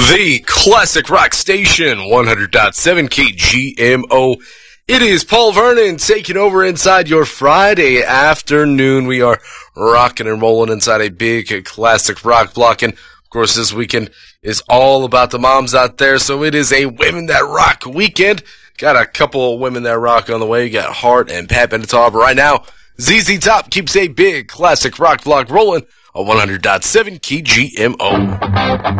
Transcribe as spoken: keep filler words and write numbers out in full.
The Classic Rock Station, one hundred point seven K G M O. It is Paul Vernon taking over inside your Friday afternoon. We are rocking and rolling inside a big classic rock block. And, of course, this weekend is all about the moms out there. So it is a Women That Rock weekend. Got a couple of Women That Rock on the way. You got Hart and Pat Benatar. But right now, Z Z Top keeps a big classic rock block rolling on one hundred point seven K G M O.